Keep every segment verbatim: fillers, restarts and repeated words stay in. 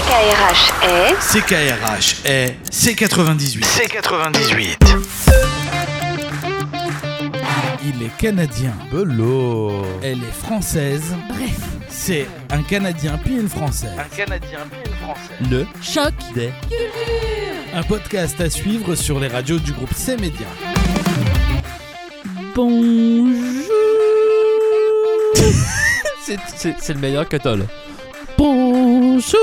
K R H est... C K R H est C quatre-vingt-dix-huit. C quatre-vingt-dix-huit. Il est canadien. Belot. Elle est française. Bref. C'est un Canadien puis une Française. Un Canadien puis une Française. Le Choc des Un podcast à suivre sur les radios du groupe C-Média. Bonjour. c'est, c'est, c'est le meilleur que t'as là. Bonjour.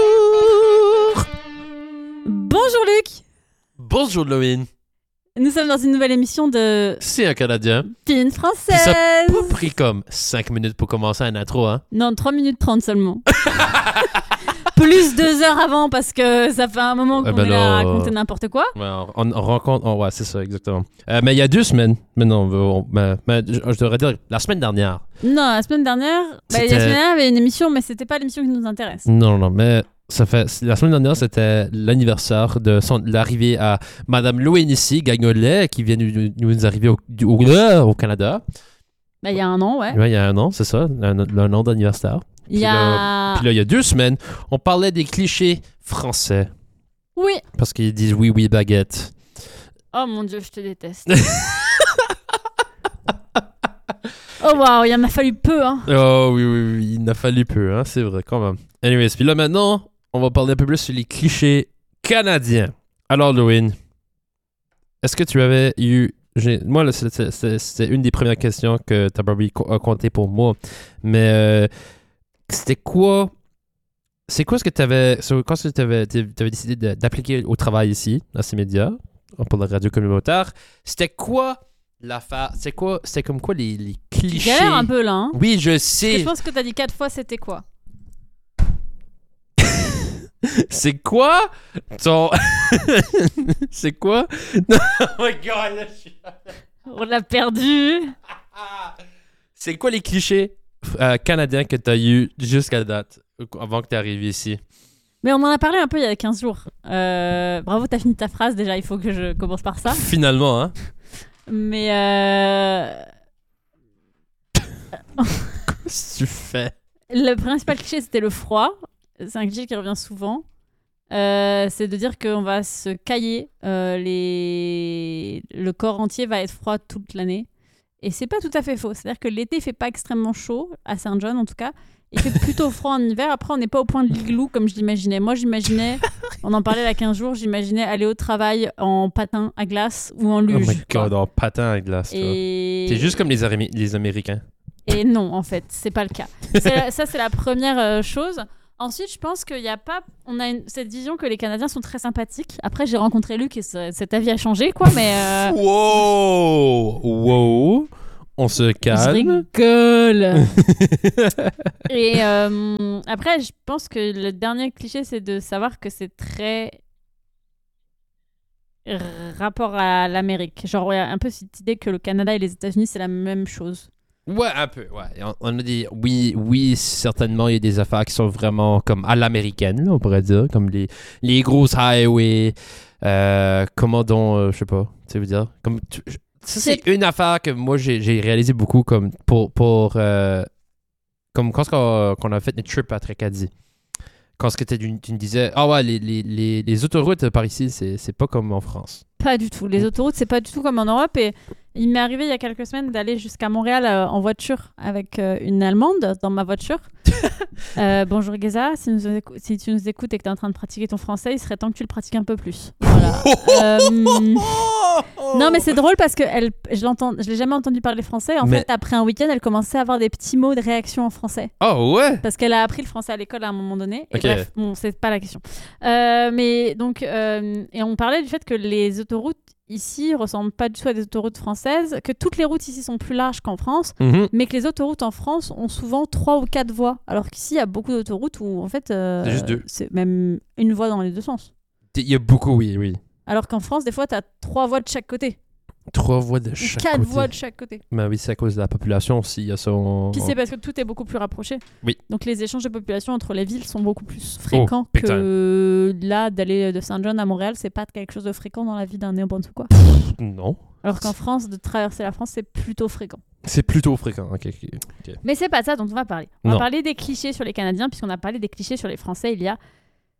Bonjour Luc. Bonjour Loïn. Nous sommes dans une nouvelle émission de C'est un Canadien. Puis une Puis ça Française. a pas pris comme cinq minutes pour commencer un intro, hein? Non, trois minutes trente seulement. Plus deux heures avant parce que ça fait un moment qu'on Eh ben est là à là, raconter n'importe quoi. Ouais, on, on, on rencontre... on- ouais, c'est ça, exactement. Euh, mais il y a deux semaines. Mais non, on- mais, mais je, je devrais dire la semaine dernière. Non, la semaine dernière, bah, la C'était- semaine dernière, il y avait une émission, mais c'était pas l'émission qui nous intéresse. Non, non, mais ça fait... La semaine dernière, c'était l'anniversaire de son, l'arrivée à Madame Loïn ici, Gagnolet, qui vient nous, nous arriver au, du- au, au Canada. Bah, il y a un an, ouais. Ouais, il y a un an, c'est ça, un, un an d'anniversaire. Il y a... Puis là, il y a deux semaines, on parlait des clichés français. Oui. Parce qu'ils disent oui, oui, baguette. Oh mon Dieu, je te déteste. Oh waouh, il en a fallu peu, hein. Oh oui, oui, oui, il en a fallu peu, hein, c'est vrai, quand même. Anyways, puis là, maintenant, on va parler un peu plus sur les clichés canadiens. Alors, Loïn, est-ce que tu avais eu... j'ai- Moi, là, c'était, c'était- c'était une des premières questions que tu as probablement co- compté pour moi. Mais euh, c'était quoi... C'est quoi ce que tu avais... Quand tu avais décidé de- d'appliquer au travail ici, à ces médias, pour la radio communautaire, c'était quoi l'affaire? C'est quoi... C'était comme quoi les, les clichés... Galère un peu là, hein. Oui, je Parce que sais. je pense que t'as dit quatre fois, c'était quoi? C'est quoi ton... C'est quoi? Non, oh my god, là, je suis- On l'a perdu. C'est quoi les clichés euh, canadiens que tu as eu jusqu'à date, avant que tu arrives ici? Mais on en a parlé un peu il y a quinze jours. Euh, bravo, t'as fini ta phrase déjà, il faut que je commence par ça. Finalement, hein? Mais euh... Qu'est-ce que tu fais? le principal cliché, c'était le froid. C'est un cliché qui revient souvent. Euh, c'est de dire qu'on va se cailler. Euh, les... Le corps entier va être froid toute l'année. Et c'est pas tout à fait faux. C'est-à-dire que l'été, il fait pas extrêmement chaud, à Saint-John en tout cas. Il fait plutôt froid en hiver. Après, on n'est pas au point de l'igloo comme je l'imaginais. Moi, j'imaginais, on en parlait il y a quinze jours, j'imaginais aller au travail en patin à glace ou en Oh luge. my quoi. god, en patin à glace, toi. Et... T'es juste comme les, Arémi- les Américains. Et non, en fait, c'est pas le cas. C'est la- ça, c'est la première euh, chose. Ensuite, je pense qu'il y a pas... On a une- cette vision que les Canadiens sont très sympathiques. Après, j'ai rencontré Luc et ce- cet avis a changé, quoi, mais... euh, Wow! Wow! On se Je calme. rigole. Et euh, après, je pense que le dernier cliché, c'est de savoir que c'est très r- rapport à l'Amérique. Genre, il y a un peu cette idée que le Canada et les États-Unis, c'est la même chose. Ouais, un peu, ouais. Et On, on a dit, oui, oui, certainement, il y a des affaires qui sont vraiment comme à l'américaine, là, on pourrait dire, comme les, les grosses highways, euh, comment donc, euh, je sais pas, tu veux dire, comme, tu- je- ça, c'est C'est- une affaire que moi, j'ai, j'ai réalisé beaucoup, comme, pour, pour euh, comme quand on, qu'on a fait une trip à Tracadie. Quand ce que tu, tu me disais, ah ouais, les, les, les, les autoroutes par ici, c'est, c'est pas comme en France. Pas du tout. Les autoroutes, c'est pas du tout comme en Europe. Et il m'est arrivé il y a quelques semaines d'aller jusqu'à Montréal euh, en voiture avec euh, une Allemande dans ma voiture. Euh, bonjour Geza, si, nous écou- si tu nous écoutes et que tu es en train de pratiquer ton français, il serait temps que tu le pratiques un peu plus. Voilà. Euh, non, mais c'est drôle parce que elle, je l'entends, je l'ai jamais entendu parler français. En Mais- fait, après un week-end, elle commençait à avoir des petits mots de réaction en français. Oh ouais! Parce qu'elle a appris le français à l'école à un moment donné. Et Ok. bref, bon, c'est pas la question. Euh, mais donc, euh, et on parlait du fait que les autoroutes ici ressemblent pas du tout à des autoroutes françaises, que toutes les routes ici sont plus larges qu'en France, Mhm. mais que les autoroutes en France ont souvent trois ou quatre voies. Alors qu'ici, il y a beaucoup d'autoroutes où, en fait, euh, C'est juste deux. c'est même une voie dans les deux sens. Il y a beaucoup, oui, oui. Alors qu'en France, des fois, tu as trois voies de chaque côté. Trois voies de Ou chaque quatre côté. voies de chaque côté. Ben oui, c'est à cause de la population aussi. Il y a son... Puis c'est parce que tout est beaucoup plus rapproché. Oui. Donc les échanges de population entre les villes sont beaucoup plus fréquents Oh, big que là, d'aller de Saint-John à Montréal, c'est pas quelque chose de fréquent dans la vie d'un néo-bantou, quoi. Non. Alors qu'en France, de traverser la France, c'est plutôt fréquent. C'est plutôt fréquent. Ok, ok, ok. Mais c'est pas de ça dont on va parler. On Non. va parler des clichés sur les Canadiens, puisqu'on a parlé des clichés sur les Français il y a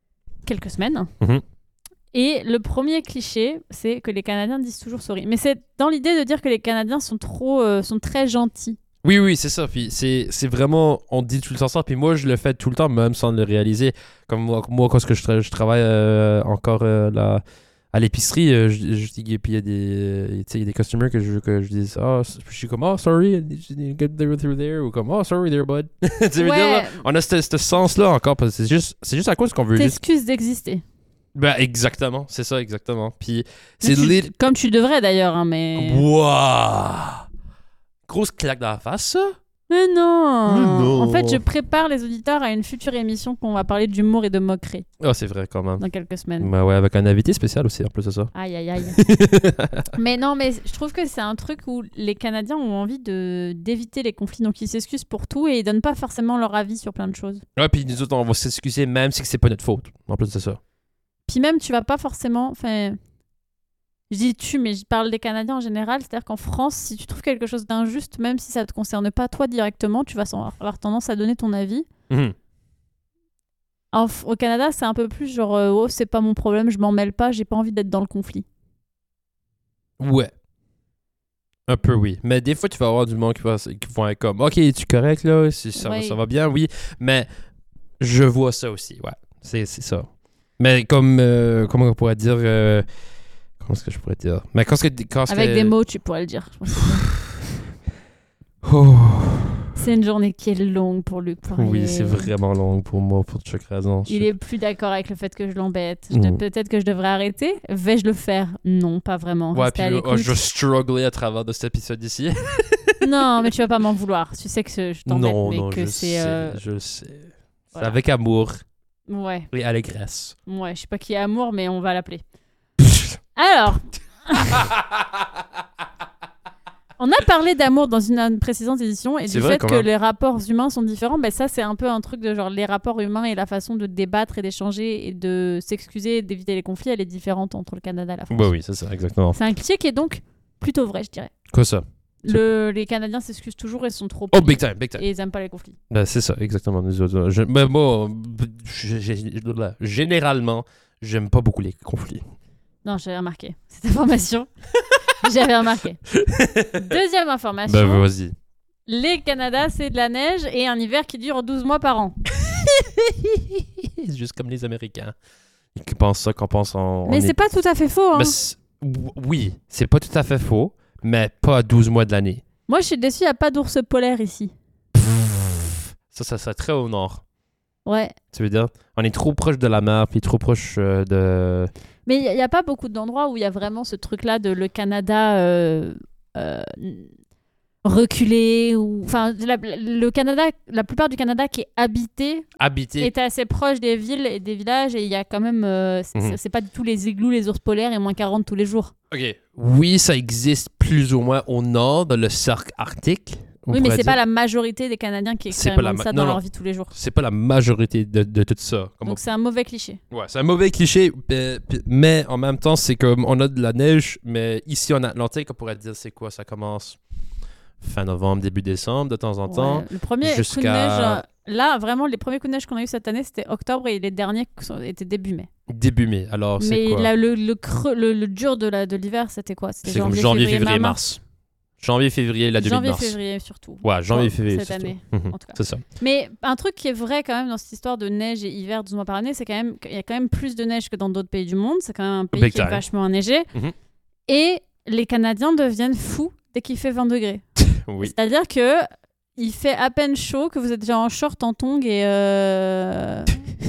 quelques semaines. Mhm. Et le premier cliché, c'est que les Canadiens disent toujours sorry. Mais c'est dans l'idée de dire que les Canadiens sont trop, euh, sont très gentils. Oui, oui, c'est ça. Puis c'est, c'est vraiment, on dit tout le temps ça. Puis moi, je le fais tout le temps, même sans le réaliser. Comme moi, moi quand je, tra- je travaille euh, encore euh, là, à l'épicerie, euh, je, je dis, puis il y a des, tu sais, il y a des customers que je, que je dis, ah, oh, je suis comme, oh, sorry, you need to get there through there, ou comme, oh, sorry there, bud. Tu veux dire, là, on a ce, ce sens-là encore, parce que c'est juste, c'est juste à cause qu'on veut juste. T'excuses d'exister. Ben, exactement, c'est ça, exactement. Puis c'est Tu- lit- Comme tu devrais d'ailleurs, hein, mais. Wouah! Grosse claque dans la face, ça? Mais non. Mais non. En fait, je prépare les auditeurs à une future émission qu'on va parler d'humour et de moquerie Ah, c'est vrai, quand même. dans quelques semaines. Ben ouais, avec un invité spécial aussi, en plus de ça. Aïe, aïe, aïe. Mais non, mais je trouve que c'est un truc où les Canadiens ont envie de d'éviter les conflits, donc ils s'excusent pour tout et ils donnent pas forcément leur avis sur plein de choses. Ouais, puis nous autres, on va s'excuser même si c'est pas notre faute, en plus de ça. Puis même, tu vas pas forcément. Enfin, je dis tu, mais je parle des Canadiens en général. C'est-à-dire qu'en France, si tu trouves quelque chose d'injuste, même si ça te concerne pas toi directement, tu vas s'en- avoir tendance à donner ton avis. Mhm. En f- au Canada, c'est un peu plus genre euh, oh, c'est pas mon problème, je m'en mêle pas, j'ai pas envie d'être dans le conflit. Ouais. Un peu, oui. Mais des fois, tu vas avoir du monde qui va, qui vont être comme, OK, es-tu correct, là? Si ça, Ouais. ça va bien, oui. Mais je vois ça aussi, ouais. C'est, c'est ça. Mais comme, euh, comment on pourrait dire... euh, comment est-ce que je pourrais dire? Mais quand, ce que, quand ce Avec que- des mots, tu pourrais le dire. Je pense que Oh. c'est une journée qui est longue pour Luc Poirier. Oui, c'est vraiment long pour moi, pour chaque raison. Il Je- est plus d'accord avec le fait que je l'embête. Je- Mm. Peut-être que je devrais arrêter. Vais-je le faire? Non, pas vraiment. Ouais, Restez puis à là, l'écoute. oh, je struggler à travers de cet épisode ici. Non, mais tu vas pas m'en vouloir. Tu sais que je je t'embête, non, mais non, que je c'est. sais, euh, je le sais. C'est voilà. avec amour Ouais, et allégresse. ouais. Je sais pas qui est amour, mais on va l'appeler. Alors, on a parlé d'amour dans une, une précédente édition et C'est du vrai, fait quand que même. les rapports humains sont différents. Ben ça, c'est un peu un truc de genre les rapports humains et la façon de débattre et d'échanger et de s'excuser et d'éviter les conflits, elle est différente entre le Canada et la France. Bah oui, c'est ça, exactement. C'est un cliché qui est donc plutôt vrai, je dirais. Quoi ça? Le, les Canadiens s'excusent toujours et sont trop Oh, polis. big time, big time. Et ils aiment pas les conflits. Ben, c'est ça, exactement. Nous autres, je- ben, moi, je- je- je- généralement, j'aime pas beaucoup les conflits. Non, j'avais remarqué. Cette information, j'avais remarqué. Deuxième information. Ben, vas-y. Les Canada, c'est de la neige et un hiver qui dure douze mois par an. C'est juste comme les Américains. Qui pensent ça, qu'on pense en. Mais on c'est est- pas tout à fait faux. Hein. Ben, c'est- oui, c'est pas tout à fait faux, mais pas à douze mois de l'année. Moi, je suis déçue, il n'y a pas d'ours polaire ici. Ça, ça serait très au nord. Ouais. Tu veux dire? On est trop proche de la mer, puis trop proche euh, de... Mais il n'y a, a pas beaucoup d'endroits où il y a vraiment ce truc-là de le Canada euh, euh, reculé. Ou... Enfin, la, le Canada, la plupart du Canada qui est habité Habiter. est assez proche des villes et des villages. Et il y a quand même... Euh, c'est, Mhm. c'est pas du tout les igloos, les ours polaires et moins quarante tous les jours. OK. Oui, ça existe plus ou moins au nord, dans le cercle arctique. on Oui, mais pourrait c'est dire. pas la majorité des Canadiens qui C'est pas la expérimentent ma- ça non, dans non. leur vie tous les jours. C'est pas la majorité de, de tout ça. Comme Donc c'est un mauvais cliché. on- Ouais, c'est un mauvais cliché, euh, puis- mais en même temps, c'est comme on a de la neige, mais ici en Atlantique, on pourrait dire c'est quoi? Ça commence fin novembre, début décembre, de temps en temps. Ouais. Le premier coup de jusqu'à- neige, euh, là vraiment les premiers coups de neige qu'on a eu cette année c'était octobre et les derniers sont- étaient début mai. Début mai. Alors, c'est Mais quoi? là, le, le, creux, le, le dur de, la, de l'hiver c'était quoi? C'était C'est comme janvier, février, mars. Janvier, février, la demi de Janvier, mars. février surtout. Ouais, janvier, Bon, février. cette surtout. année, Mhm, en tout cas. c'est ça. Mais un truc qui est vrai quand même dans cette histoire de neige et hiver douze mois par année, c'est quand même qu'il y a quand même plus de neige que dans d'autres pays du monde. C'est quand même un pays Big qui est time. vachement enneigé. Mhm. Et les Canadiens deviennent fous dès qu'il fait vingt degrés. Oui. C'est-à-dire que il fait à peine chaud, que vous êtes déjà en short, en tongs et, euh...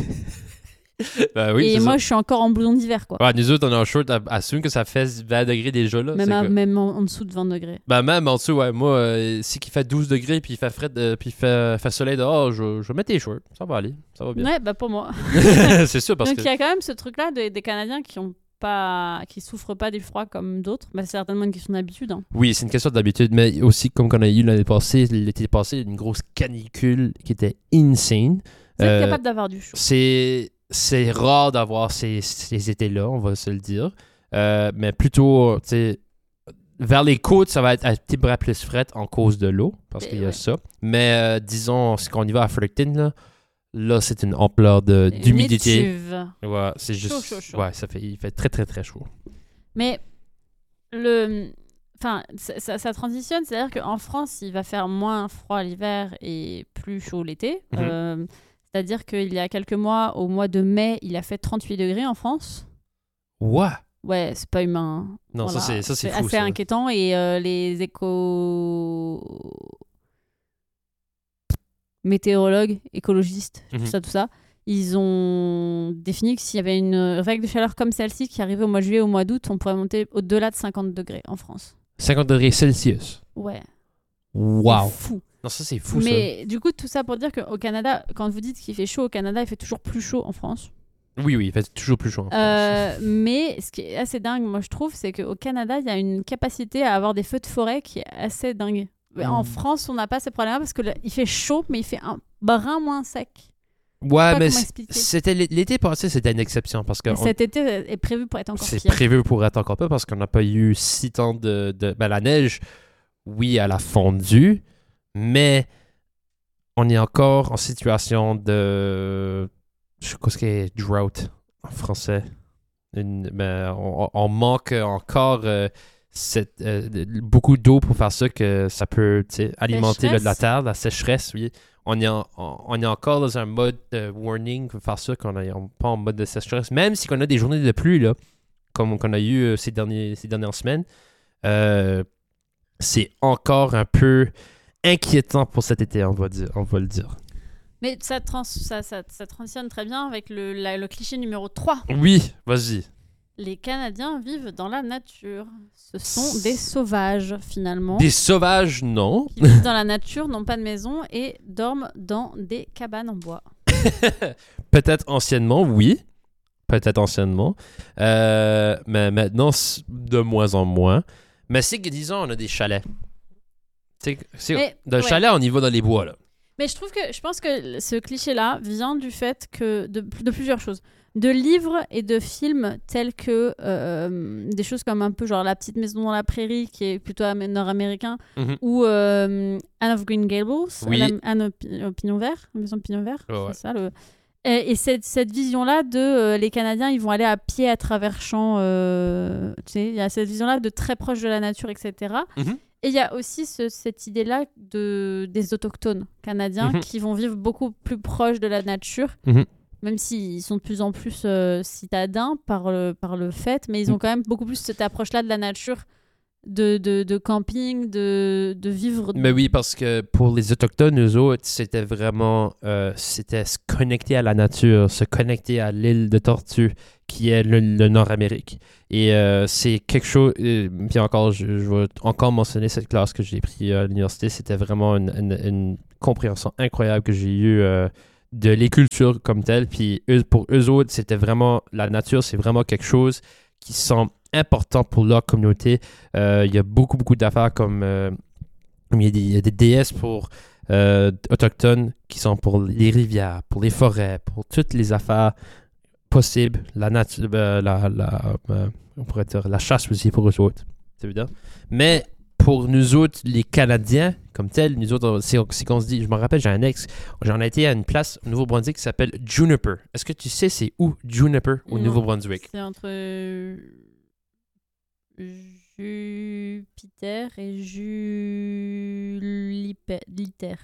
Ben oui, et c'est moi ça. je suis encore en blouson d'hiver quoi. Ouais, nous autres, on est en short, à- assume que ça fait vingt degrés déjà. Là. Même, C'est à- que- même en, en dessous de vingt degrés. Ben, même en dessous, ouais. Moi, euh, si qu'il fait douze degrés, puis il fait frais, de- puis il fait, fait soleil dehors, je, je vais mettre tes shorts. Ça va aller. Ça va bien. Ouais, bah pour moi. c'est sûr, parce Donc que. il y a quand même ce truc-là de- des Canadiens qui ont pas, qui souffrent pas du froid comme d'autres. Bah, c'est certainement une question d'habitude. Hein. Oui, c'est une question d'habitude, mais aussi, comme qu'on a eu l'année passée, l'été passé, une grosse canicule qui était insane. Vous êtes Euh, capable d'avoir du chaud. C'est, c'est rare d'avoir ces, ces étés-là, on va se le dire. Euh, mais plutôt, tu sais, vers les côtes, ça va être un petit bras plus fret en cause de l'eau, parce Et qu'il y a ouais. ça. Mais euh, disons, si on y va à Fredericton, là, Là, c'est une ampleur de, Une d'humidité. étuve. Ouais, c'est juste. Chaud, chaud, chaud. Ouais, ça fait, il fait très, très, très chaud. Mais le, enfin, ça, ça, ça transitionne, c'est-à-dire qu'en France, il va faire moins froid l'hiver et plus chaud l'été. Mhm. Euh, c'est-à-dire qu'il y a quelques mois, au mois de mai, il a fait trente-huit degrés en France. Ouais. Ouais, c'est pas humain. Non, Voilà. ça, c'est, ça, c'est fou. assez ça. inquiétant et euh, les éco météorologues, écologistes, Mhm. tout ça, tout ça, ils ont défini que s'il y avait une vague de chaleur comme celle-ci qui arrivait au mois de juillet, au mois d'août, on pourrait monter au-delà de cinquante degrés en France. cinquante degrés Celsius. Ouais. Wow. C'est fou. Non, ça, c'est fou, ça. Mais du coup, tout ça pour dire qu'au Canada, quand vous dites qu'il fait chaud au Canada, il fait toujours plus chaud en France. Oui, oui, il fait toujours plus chaud en France. Euh, mais ce qui est assez dingue, moi je trouve, c'est qu'au Canada, il y a une capacité à avoir des feux de forêt qui est assez dingue. Mm. En France, on n'a pas ces problèmes parce qu'il fait chaud, mais il fait un brin moins sec. Ouais, pas mais comment c- expliquer. c'était l- l'été passé, c'était une exception parce que Mais on- cet été est prévu pour être encore c'est pire. prévu pour être encore peu parce qu'on n'a pas eu si tant de, de... Ben, la neige, oui, elle a fondu, mais on est encore en situation de... Je sais pas ce qu'est drought en français. Une- ben, on, on manque encore euh, cette, euh, beaucoup d'eau pour faire ça, que ça peut tu sais, alimenter là, de la Sécheresse. terre, la sécheresse, oui. On est, en- on, on est encore dans un mode de warning pour faire ça, qu'on est en- pas en mode de sécheresse. Même si on a des journées de pluie, là, comme qu'on a eu euh, ces, derniers, ces dernières semaines, euh, c'est encore un peu inquiétant pour cet été, on va, dire, on va le dire. Mais ça, trans- ça, ça, ça transitionne très bien avec le, la- le cliché numéro trois. Oui, vas-y. Les Canadiens vivent dans la nature. Ce sont des sauvages, finalement. Des sauvages, non. Qui vivent dans la nature, n'ont pas de maison et dorment dans des cabanes en bois. Peut-être anciennement, oui. Peut-être anciennement. Euh, mais maintenant, c- de moins en moins. Mais c'est que, disons, on a des chalets. C'est, c'est, Mais, dans le ouais. chalet, on y va dans les bois, là. Mais je trouve que je pense que ce cliché-là vient du fait que de, de plusieurs choses, de livres et de films tels que euh, des choses comme un peu genre La Petite Maison dans la Prairie qui est plutôt am- nord-américain Mhm. ou euh, Anne of Green Gables, Oui. la- Anne au, pi- au pignon vert, la Maison au pignon vert, Ouais, ouais. c'est ça le. Et, et cette, cette vision-là de euh, les Canadiens, ils vont aller à pied à travers champs, euh, tu sais, il y a cette vision-là de très proche de la nature, et cetera. Mhm. Et il y a aussi ce- cette idée-là de, des autochtones canadiens Mhm. qui vont vivre beaucoup plus proche de la nature, Mhm. même s'ils sont de plus en plus euh, citadins par le, par le fait, mais ils ont Mhm. quand même beaucoup plus cette approche-là de la nature, de, de, de camping, de, de vivre. Mais oui, parce que pour les Autochtones, nous autres, c'était vraiment... euh, c'était se connecter à la nature, se connecter à l'île de Tortue, qui est le, le Nord-Amérique. Et euh, c'est quelque chose... euh, puis encore, je, je vais encore mentionner cette classe que j'ai pris à l'université. C'était vraiment une, une, une compréhension incroyable que j'ai eue euh, de les cultures comme telles. Puis eux, pour eux autres, c'était vraiment... La nature, c'est vraiment quelque chose qui semble important pour leur communauté. Euh, il y a beaucoup, beaucoup d'affaires comme... euh, il y a des, il y a des déesses pour euh, autochtones qui sont pour les rivières, pour les forêts, pour toutes les affaires possibles. La nature, euh, la, la, euh, on pourrait dire la chasse aussi pour eux autres, c'est évident. Mais pour nous autres, les Canadiens, comme tels, nous autres, c'est, c'est qu'on se dit, je me rappelle, j'ai un ex, j'en ai été à une place au Nouveau-Brunswick qui s'appelle Juniper. Est-ce que tu sais c'est où Juniper au Non, Nouveau-Brunswick? C'est entre euh, Jupiter et Juliter.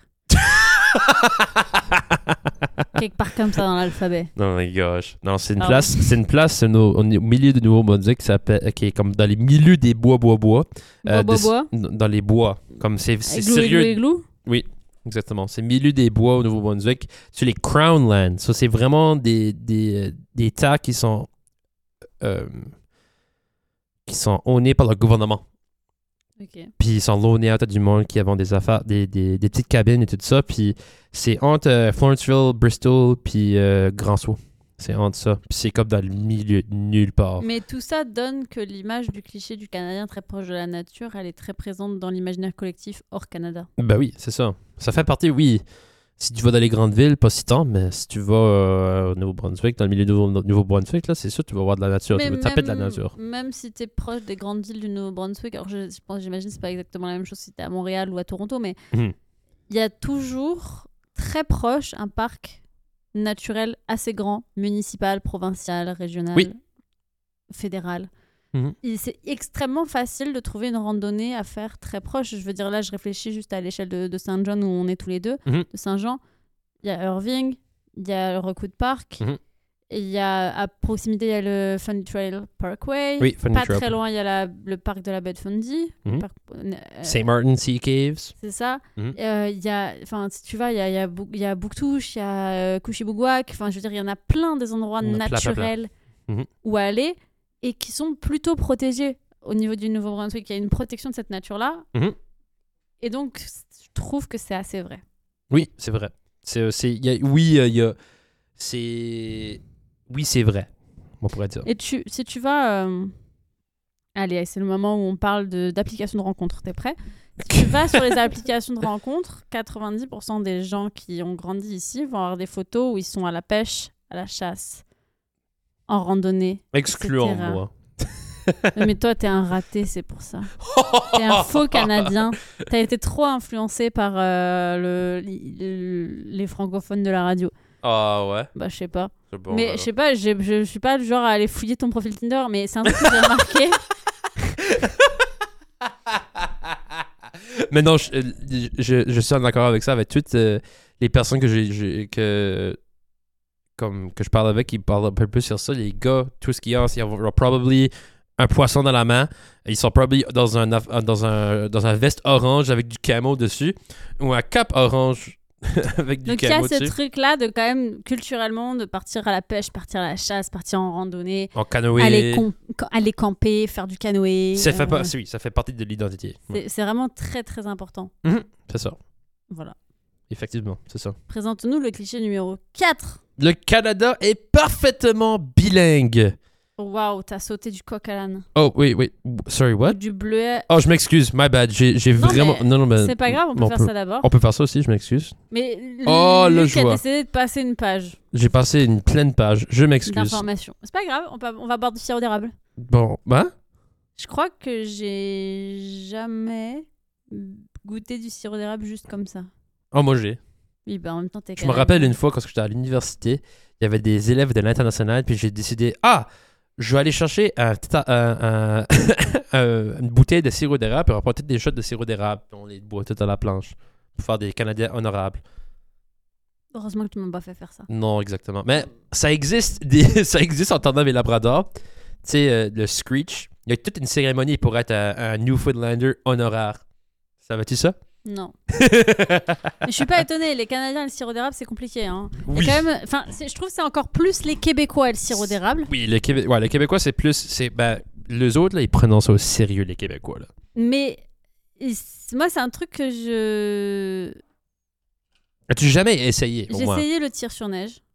Quelque part comme ça dans l'alphabet. Oh my gosh. Non, c'est une Pardon. place, c'est une place au, au milieu du Nouveau-Brunswick qui s'appelle, qui est comme dans les milieux des bois, bois, bois. Bois, bois, de- bois. Dans les bois. Comme c'est, c'est Igloo, sérieux. igloo, igloo. Exactement. C'est milieu des bois au Nouveau-Brunswick. Sur les Crown Lands. Ça, c'est vraiment des, des, euh, des terres qui sont, euh, qui sont ownés par le gouvernement. Ok. Puis ils sont loanés à tout du monde qui ont des affaires, des, des, des petites cabines et tout ça. Puis c'est entre euh, Florenceville, Bristol, puis euh, Grand-Sault. C'est entre ça. Puis c'est comme dans le milieu de nulle part. Mais tout ça donne que l'image du cliché du Canadien très proche de la nature, elle est très présente dans l'imaginaire collectif hors Canada. Ben oui, c'est ça. Ça fait partie, oui. Si tu vas dans les grandes villes, pas si tant, mais si tu vas euh, au Nouveau-Brunswick, dans le milieu du Nouveau- Nouveau-Brunswick, là, c'est sûr tu vas voir de la nature. Mais tu vas taper de la même- nature. Même si tu es proche des grandes villes du Nouveau-Brunswick, alors je, je pense, j'imagine que c'est pas exactement la même chose si tu es à Montréal ou à Toronto, mais il Mhm. y a toujours très proche un parc naturel assez grand, municipal, provincial, régional, Oui. fédéral. Mhm. Et c'est extrêmement facile de trouver une randonnée à faire très proche. Je veux dire, là, je réfléchis juste à l'échelle de, de Saint-John où on est tous les deux, Mhm. de Saint-Jean. Il y a Irving, il y a Rockwood Park, Mhm. et il y a à proximité, il y a le Fundy Trail Parkway. Oui, Funny Pas Trail. très loin, il y a la- le parc de la baie de Fundy. Mhm. Parc- euh, Saint Martin Sea Caves. C'est ça. Mhm. Euh, Il y a, enfin, si tu vas, il y a, il y a, Bou- il y a Bouctouche, il y a euh, Couchibougouac. Enfin, je veux dire, il y en a plein des endroits Il y en a plein, plein, plein. naturels Mhm. où aller et qui sont plutôt protégés au niveau du Nouveau-Brunswick. Il y a une protection de cette nature-là. Mhm. Et donc, je trouve que c'est assez vrai. Oui, c'est vrai. C'est, c'est, y a, oui, euh, il y a. C'est. Oui, c'est vrai. On pourrait dire. Et tu, si tu vas... euh, Allez, c'est le moment où on parle de, d'applications de rencontres. T'es prêt? Si tu vas sur les applications de rencontres, quatre-vingt-dix pour cent des gens qui ont grandi ici vont avoir des photos où ils sont à la pêche, à la chasse, en randonnée. Excluant et cetera. moi. Mais toi, t'es un raté, c'est pour ça. T'es un faux Canadien. T'as été trop influencé par euh, le, le- les francophones de la radio. Ah ouais. Bah, je sais pas. C'est bon, mais alors. je sais pas, j'ai- je je suis pas le genre à aller fouiller ton profil Tinder, mais c'est un truc que j'ai remarqué. Mais non, je, je, je suis en accord avec ça, avec toutes euh, les personnes que j'ai, j'ai- que comme que je parle avec, ils parlent un peu plus sur ça. Les gars, tout ce qu'il y a, c'est qu'ils ont probablement un poisson dans la main. Ils sont probablement dans un aff- dans un dans un veste orange avec du camo dessus ou un cap orange avec du Donc il y a camo ce dessus. truc-là de quand même culturellement de partir à la pêche, partir à la chasse, partir en randonnée, En canoë. aller, com- aller camper, faire du canoë. Ça fait euh, pas, oui, ça fait partie de l'identité. Ouais. c'est, c'est vraiment très très important. C'est ça. Voilà. Effectivement, c'est ça. Présente-nous le cliché numéro quatre. Le Canada est parfaitement bilingue. Waouh, t'as sauté du coq à l'âne. Oh, oui, oui. Sorry, what? Ou du bleuet. Oh, je m'excuse. My bad. J'ai, j'ai Non, vraiment... mais Non, non, mais... C'est pas grave, on peut on faire peut- ça d'abord. On peut faire ça aussi, je m'excuse. Mais Oh, le Luc a joie. décidé de passer une page J'ai passé une pleine page. Je m'excuse. d'informations. C'est pas grave, on, peut- on va boire du sirop d'érable. Bon, ben? Je crois que j'ai jamais goûté du sirop d'érable juste comme ça. Oh, moi, j'ai. Oui, bah en même temps, t'es Je me rappelle une fois, quand j'étais à l'université, il y avait des élèves de l'international, puis j'ai décidé, ah, je vais aller chercher un, petit a- un- un- un- une bouteille de sirop d'érable, puis on va prendre des shots de sirop d'érable, puis on les boit tout à la planche, pour faire des Canadiens honorables. Heureusement que tu m'as pas fait faire ça. Non, exactement. Mais ça existe, des, ça existe en tandem et Labrador. Tu sais, euh, le Screech. Il y a toute une cérémonie pour être un, un Newfoundlander honoraire. Savais-tu ça? Non. Mais je suis pas étonnée. Les Canadiens, le sirop d'érable, c'est compliqué. Hein. Il y a Oui. quand même... enfin, c'est- je trouve que c'est encore plus les Québécois et le sirop d'érable. Oui, les, Québé- ouais, les Québécois, c'est plus... C'est, ben, les autres, là, ils prennent ça au sérieux, les Québécois. Là. Mais et c- moi, c'est un truc que je... As-tu jamais essayé, au J'ai moins? essayé le tir sur neige.